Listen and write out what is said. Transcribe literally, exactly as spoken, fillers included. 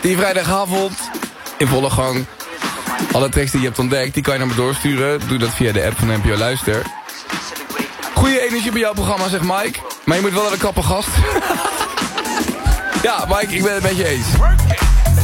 Die vrijdagavond in volle gang. Alle tracks die je hebt ontdekt, die kan je naar me doorsturen. Doe dat via de app van N P O Luister. Goeie energie bij jouw programma, zegt Mike. Maar je moet wel naar de kapper, gast. Ja, Mike, ik ben het met je eens.